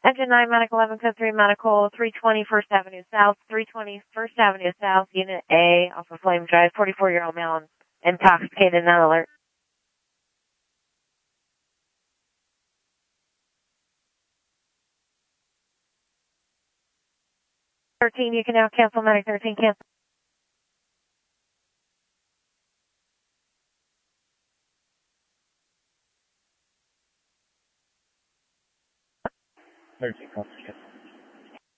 Engine 9, Medic 11, code 3, Medical 320 First Avenue South, 320 First Avenue South, Unit A, off of Flame Drive, 44-year-old male, intoxicated, not alert. 13, you can now cancel, Medic 13, cancel. Thirteen,